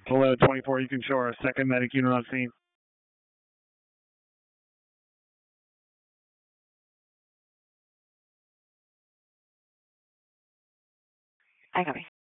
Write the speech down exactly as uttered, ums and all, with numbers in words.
eleven twenty-four, you can show our second medic unit on scene. I copy.